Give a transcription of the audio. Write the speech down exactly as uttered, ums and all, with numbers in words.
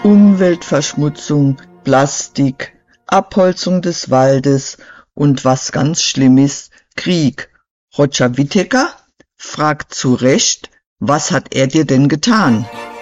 Umweltverschmutzung, Plastik, Abholzung des Waldes und was ganz schlimm ist, Krieg. Roger Whittaker fragt zu Recht, was hat er dir denn getan?